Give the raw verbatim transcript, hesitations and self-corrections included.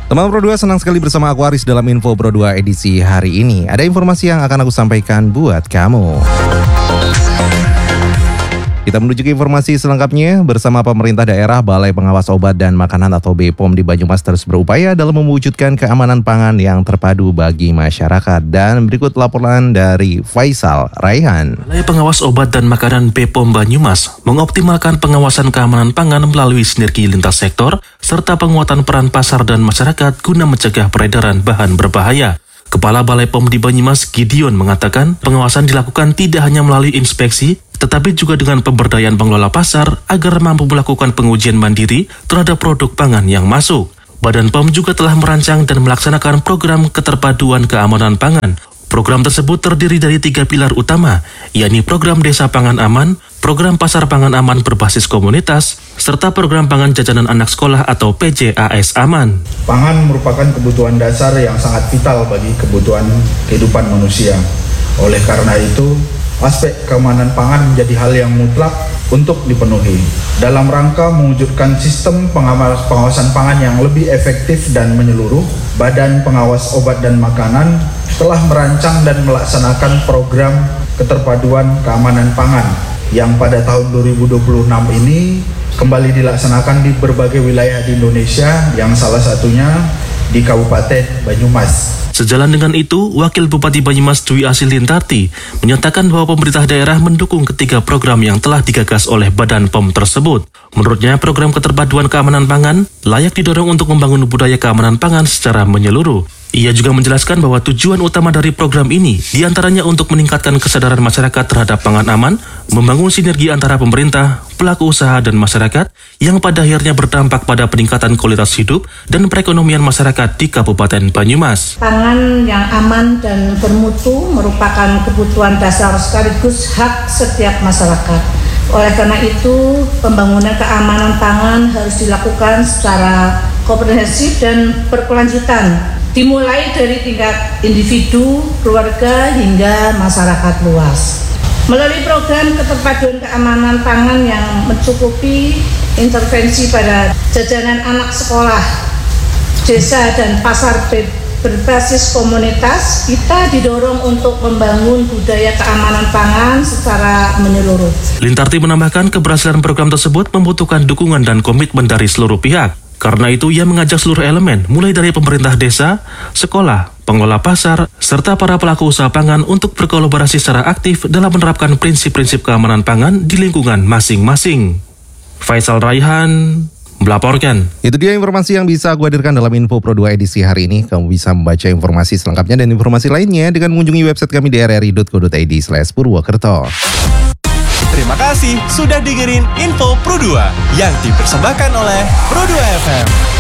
Teman Pro dua, senang sekali bersama aku Aris dalam Info Pro dua edisi hari ini. Ada informasi yang akan aku sampaikan buat kamu. Kita menuju ke informasi selengkapnya. Bersama pemerintah daerah, Balai Pengawas Obat dan Makanan atau B P O M di Banyumas terus berupaya dalam mewujudkan keamanan pangan yang terpadu bagi masyarakat. Dan berikut laporan dari Faisal Raihan. Balai Pengawas Obat dan Makanan B P O M Banyumas mengoptimalkan pengawasan keamanan pangan melalui sinergi lintas sektor serta penguatan peran pasar dan masyarakat guna mencegah peredaran bahan berbahaya. Kepala Balai P O M di Banyumas, Gideon, mengatakan pengawasan dilakukan tidak hanya melalui inspeksi, tetapi juga dengan pemberdayaan pengelola pasar agar mampu melakukan pengujian mandiri terhadap produk pangan yang masuk. Badan P O M juga telah merancang dan melaksanakan program keterpaduan keamanan pangan. Program tersebut terdiri dari tiga pilar utama, yakni program Desa Pangan Aman, program Pasar Pangan Aman berbasis komunitas, serta program Pangan Jajanan Anak Sekolah atau P J A S Aman. Pangan merupakan kebutuhan dasar yang sangat vital bagi kebutuhan kehidupan manusia. Oleh karena itu, aspek keamanan pangan menjadi hal yang mutlak untuk dipenuhi. Dalam rangka mewujudkan sistem pengawas, pengawasan pangan yang lebih efektif dan menyeluruh, Badan Pengawas Obat dan Makanan telah merancang dan melaksanakan program keterpaduan keamanan pangan yang pada tahun dua ribu dua puluh enam ini kembali dilaksanakan di berbagai wilayah di Indonesia, yang salah satunya di Kabupaten Banyumas. Sejalan dengan itu, Wakil Bupati Banyumas Dwi Asil Lintarti menyatakan bahwa pemerintah daerah mendukung ketiga program yang telah digagas oleh Badan P O M tersebut. Menurutnya, program keterpaduan keamanan pangan layak didorong untuk membangun budaya keamanan pangan secara menyeluruh. Ia juga menjelaskan bahwa tujuan utama dari program ini diantaranya untuk meningkatkan kesadaran masyarakat terhadap pangan aman, membangun sinergi antara pemerintah, pelaku usaha, dan masyarakat yang pada akhirnya berdampak pada peningkatan kualitas hidup dan perekonomian masyarakat di Kabupaten Banyumas. Pangan yang aman dan bermutu merupakan kebutuhan dasar sekaligus hak setiap masyarakat. Oleh karena itu, pembangunan keamanan pangan harus dilakukan secara komprehensif dan berkelanjutan, dimulai dari tingkat individu, keluarga, hingga masyarakat luas. Melalui program keterpaduan keamanan pangan yang mencukupi intervensi pada jajanan anak sekolah, desa, dan pasar berbasis komunitas, kita didorong untuk membangun budaya keamanan pangan secara menyeluruh. Lintarti menambahkan keberhasilan program tersebut membutuhkan dukungan dan komitmen dari seluruh pihak. Karena itu, ia mengajak seluruh elemen, mulai dari pemerintah desa, sekolah, pengelola pasar, serta para pelaku usaha pangan untuk berkolaborasi secara aktif dalam menerapkan prinsip-prinsip keamanan pangan di lingkungan masing-masing. Faisal Raihan melaporkan. Itu dia informasi yang bisa aku hadirkan dalam Info Pro dua edisi hari ini. Kamu bisa membaca informasi selengkapnya dan informasi lainnya dengan mengunjungi website kami di r r i dot co dot i d slash purwokerto. Terima kasih sudah dengerin Info Pro dua yang dipersembahkan oleh Pro dua F M.